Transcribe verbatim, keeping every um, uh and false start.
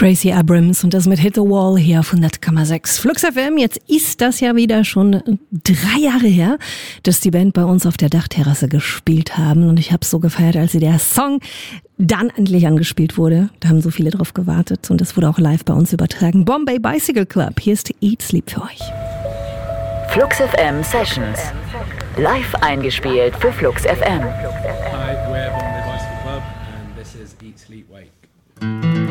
Gracie Abrams und das mit Hit the Wall hier auf hundert Komma sechs Flux F M. Jetzt ist das ja wieder schon drei Jahre her, dass die Band bei uns auf der Dachterrasse gespielt haben. Und ich habe es so gefeiert, als der Song dann endlich angespielt wurde. Da haben so viele drauf gewartet und das wurde auch live bei uns übertragen. Bombay Bicycle Club, hier ist Eat Sleep für euch. Flux F M Sessions. Live eingespielt für Flux F M. Hi, we're Bombay Bicycle Club and this is Eat Sleep Wake.